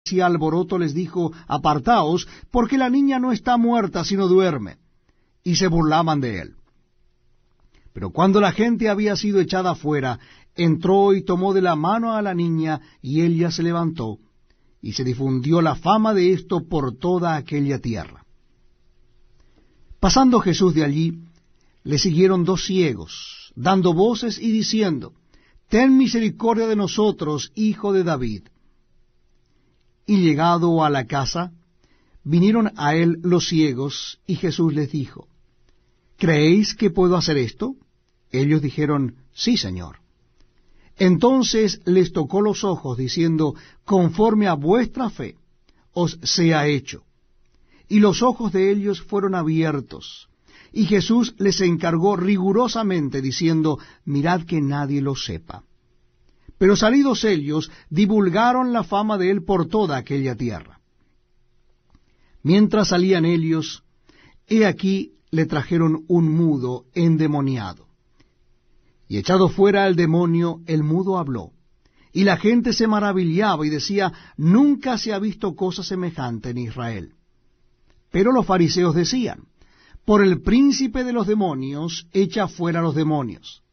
hacía alboroto les dijo: Apartaos, porque la niña no está muerta, sino duerme. Y se burlaban de él. Pero cuando la gente había sido echada fuera, entró y tomó de la mano a la niña, y ella se levantó, y se difundió la fama de esto por toda aquella tierra. Pasando Jesús de allí, le siguieron 2 ciegos, dando voces y diciendo: Ten misericordia de nosotros, hijo de David. Y llegado a la casa, vinieron a él los ciegos, y Jesús les dijo: ¿Creéis que puedo hacer esto? Ellos dijeron: Sí, Señor. Entonces les tocó los ojos, diciendo: Conforme a vuestra fe os sea hecho. Y los ojos de ellos fueron abiertos. Y Jesús les encargó rigurosamente, diciendo: Mirad que nadie lo sepa. Pero salidos ellos, divulgaron la fama de él por toda aquella tierra. Mientras salían ellos, he aquí le trajeron un mudo endemoniado. Y echado fuera el demonio, el mudo habló. Y la gente se maravillaba y decía: Nunca se ha visto cosa semejante en Israel. Pero los fariseos decían: Por el príncipe de los demonios echa fuera los demonios.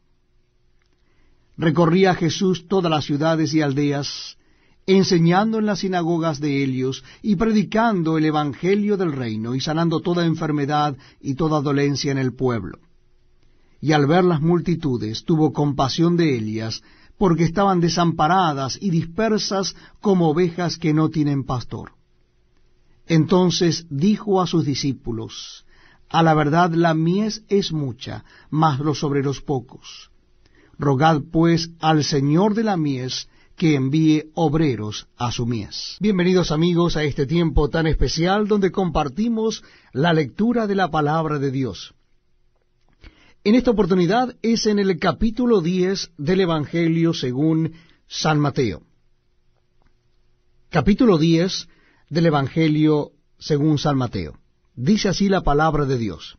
Recorría Jesús todas las ciudades y aldeas, enseñando en las sinagogas de ellos, y predicando el evangelio del reino, y sanando toda enfermedad y toda dolencia en el pueblo. Y al ver las multitudes, tuvo compasión de ellas, porque estaban desamparadas y dispersas como ovejas que no tienen pastor. Entonces dijo a sus discípulos: A la verdad la mies es mucha, mas los obreros pocos. Rogad pues al Señor de la mies que envíe obreros a su mies. Bienvenidos amigos a este tiempo tan especial donde compartimos la lectura de la palabra de Dios. En esta oportunidad es en el capítulo 10 del Evangelio según San Mateo. Capítulo 10 del Evangelio según San Mateo. Dice así la palabra de Dios.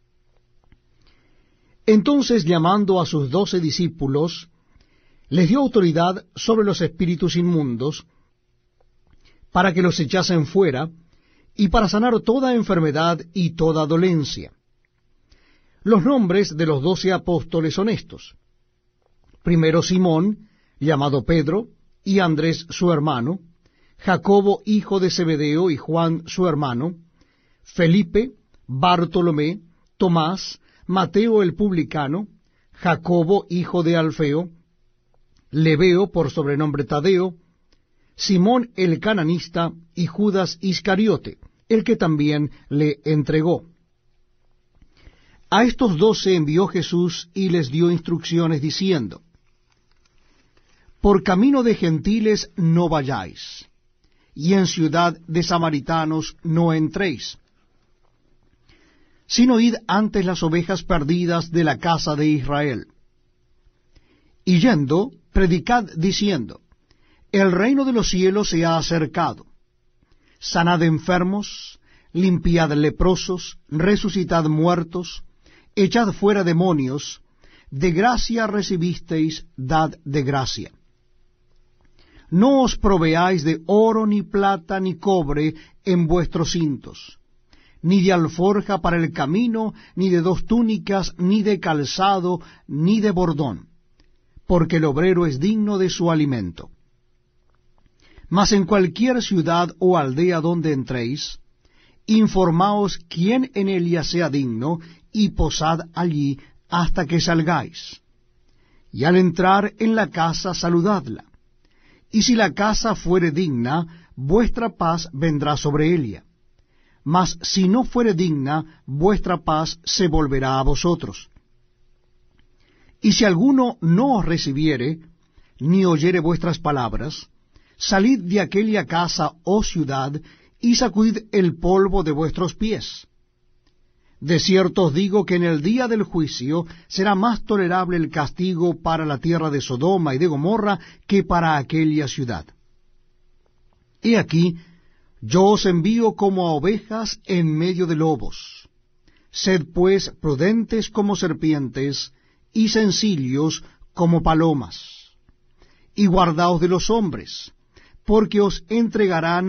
Entonces, llamando a sus 12 discípulos, les dio autoridad sobre los espíritus inmundos, para que los echasen fuera, y para sanar toda enfermedad y toda dolencia. Los nombres de los 12 apóstoles son estos: primero Simón, llamado Pedro, y Andrés su hermano, Jacobo hijo de Zebedeo y Juan su hermano, Felipe, Bartolomé, Tomás, Mateo el publicano, Jacobo hijo de Alfeo, Lebeo por sobrenombre Tadeo, Simón el cananista y Judas Iscariote, el que también le entregó. A estos 12 envió Jesús y les dio instrucciones diciendo: Por camino de gentiles no vayáis, y en ciudad de samaritanos no entréis, sino id antes las ovejas perdidas de la casa de Israel. Y yendo, predicad diciendo: El reino de los cielos se ha acercado. Sanad enfermos, limpiad leprosos, resucitad muertos, echad fuera demonios, de gracia recibisteis, dad de gracia. No os proveáis de oro, ni plata, ni cobre en vuestros cintos, ni de alforja para el camino, ni de 2 túnicas, ni de calzado, ni de bordón, porque el obrero es digno de su alimento. Mas en cualquier ciudad o aldea donde entréis, informaos quién en ella sea digno, y posad allí hasta que salgáis. Y al entrar en la casa saludadla. Y si la casa fuere digna, vuestra paz vendrá sobre ella. Mas si no fuere digna, vuestra paz se volverá a vosotros. Y si alguno no os recibiere, ni oyere vuestras palabras, salid de aquella casa o ciudad, y sacudid el polvo de vuestros pies. De cierto os digo que en el día del juicio será más tolerable el castigo para la tierra de Sodoma y de Gomorra que para aquella ciudad. He aquí, yo os envío como a ovejas en medio de lobos. Sed pues prudentes como serpientes y sencillos como palomas. Y guardaos de los hombres, porque os entregarán